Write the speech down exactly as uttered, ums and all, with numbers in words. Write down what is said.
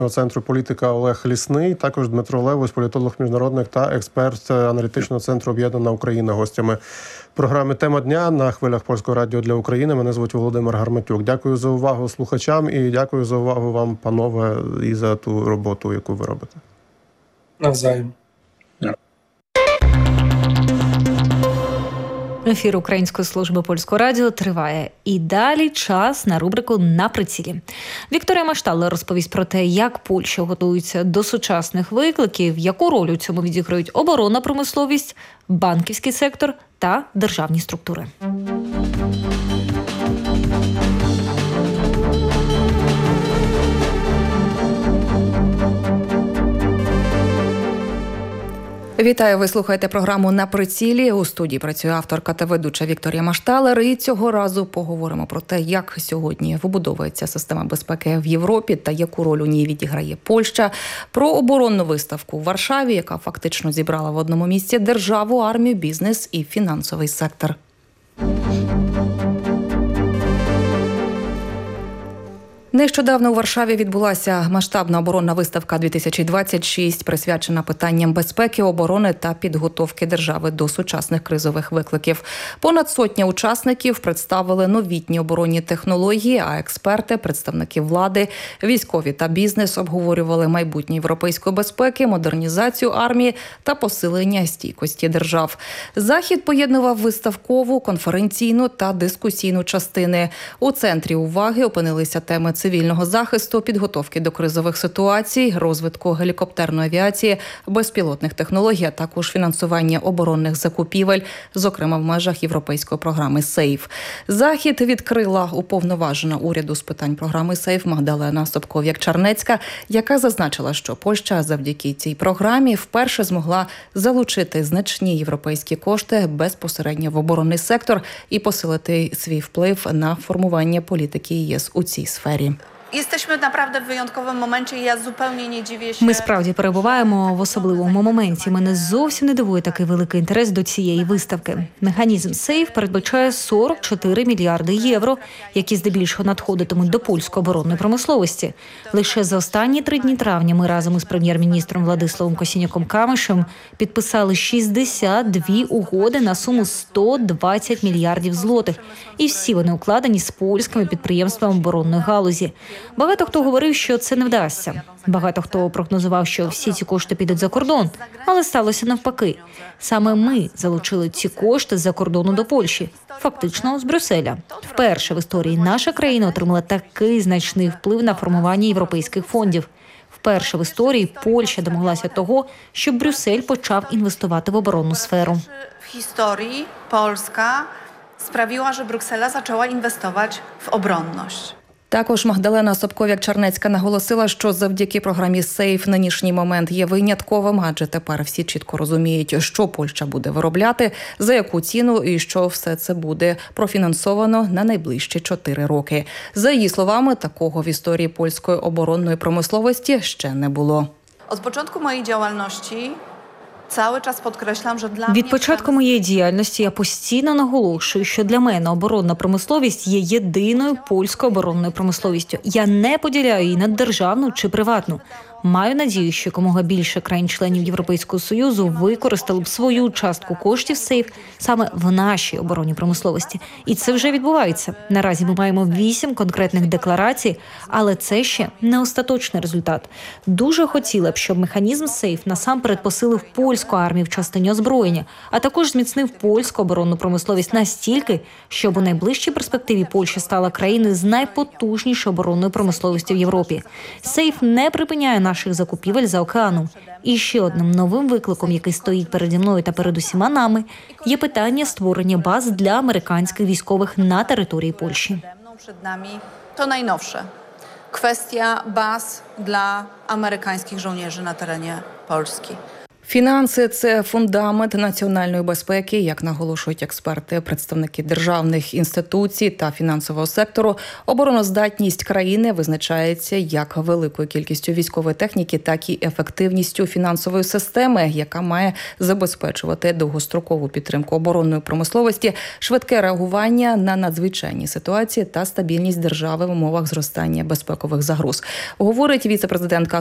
центру політика Олег Лісний, також Дмитро Левось, політолог міжнародник та експерт аналітичного центру «Об'єднана Україна», гостями програми «Тема дня» на хвилях Польського радіо для України. Мене звуть Володимир Гарматюк. Дякую за увагу слухачам і дякую за увагу вам, панове, і за ту роботу, яку ви робите. Навзаєм. Ефір Української служби Польського радіо триває. І далі час на рубрику «На прицілі». Вікторія Машталер розповість про те, як Польща готується до сучасних викликів, яку роль у цьому відіграють оборонна промисловість, банківський сектор та державні структури. Вітаю, ви слухаєте програму «На прицілі». У студії працює авторка та ведуча Вікторія Машталер. І цього разу поговоримо про те, як сьогодні вибудовується система безпеки в Європі та яку роль у ній відіграє Польща. Про оборонну виставку в Варшаві, яка фактично зібрала в одному місці державу, армію, бізнес і фінансовий сектор. Нещодавно у Варшаві відбулася масштабна оборонна виставка дві тисячі двадцять шість, присвячена питанням безпеки, оборони та підготовки держави до сучасних кризових викликів. Понад сотня учасників представили новітні оборонні технології, а експерти, представники влади, військові та бізнес обговорювали майбутнє європейської безпеки, модернізацію армії та посилення стійкості держав. Захід поєднував виставкову, конференційну та дискусійну частини. У центрі уваги опинилися теми цивільного захисту, підготовки до кризових ситуацій, розвитку гелікоптерної авіації, безпілотних технологій, а також фінансування оборонних закупівель, зокрема в межах європейської програми «Сейф». Захід відкрила уповноважена уряду з питань програми «Сейф» Магдалена Собков'як-Чарнецька, яка зазначила, що Польща завдяки цій програмі вперше змогла залучити значні європейські кошти безпосередньо в оборонний сектор і посилити свій вплив на формування політики ЄС у цій сфері. Jesteśmy naprawdę w wyjątkowym momencie i ja zupełnie nie dziwię się. Ми справді перебуваємо в особливому моменті. Мене зовсім не дивує такий великий інтерес до цієї виставки. Механізм «Сейф» передбачає сорок чотири мільярди євро, які здебільшого надходитимуть до польської оборонної промисловості. Лише за останні три дні травня ми разом із прем'єр-міністром Владиславом Косіняком-Камишем підписали шістдесят дві угоди на суму сто двадцять мільярдів злотих. І всі вони укладені з польськими підприємствами оборонної галузі. Багато хто говорив, що це не вдасться. Багато хто прогнозував, що всі ці кошти підуть за кордон. Але сталося навпаки. Саме ми залучили ці кошти з-за кордону до Польщі. Фактично, з Брюсселя. Вперше в історії наша країна отримала такий значний вплив на формування європейських фондів. Вперше в історії Польща домоглася того, щоб Брюссель почав інвестувати в оборонну сферу. W historii Polska sprawiła, że Bruksela zaczęła inwestować w obronność. Також Магдалена Собков'як-Чарнецька наголосила, що завдяки програмі «Сейф» нинішній момент є винятковим, адже тепер всі чітко розуміють, що Польща буде виробляти, за яку ціну і що все це буде профінансовано на найближчі чотири роки. За її словами, такого в історії польської оборонної промисловості ще не було. Od początku mojej działalności cały czas podkreślam, że dla Від початку моєї діяльності я постійно наголошую, що для мене оборонна промисловість є єдиною польською оборонною промисловістю. Я не поділяю її на державну чи приватну. Маю надію, що якомога більше країн-членів Європейського Союзу використали б свою частку коштів «Сейф» саме в нашій оборонній промисловості. І це вже відбувається. Наразі ми маємо вісім конкретних декларацій, але це ще не остаточний результат. Дуже хотіла б, щоб механізм «Сейф» насамперед посилив польську армію в частині озброєння, а також зміцнив польську оборонну промисловість настільки, щоб у найближчій перспективі Польща стала країною з найпотужнішою оборонною промисловістю в Європі. «Сейф» не припиняє наших закупівель за океаном. І ще одним новим викликом, який стоїть переді мною та перед усіма нами, є питання створення баз для американських військових на території Польщі. Przed nami to najnowsze. Kwestia baz dla amerykańskich żołnierzy na terenie Polski. Фінанси – це фундамент національної безпеки, як наголошують експерти, представники державних інституцій та фінансового сектору. Обороноздатність країни визначається як великою кількістю військової техніки, так і ефективністю фінансової системи, яка має забезпечувати довгострокову підтримку оборонної промисловості, швидке реагування на надзвичайні ситуації та стабільність держави в умовах зростання безпекових загроз. Говорить віце-президентка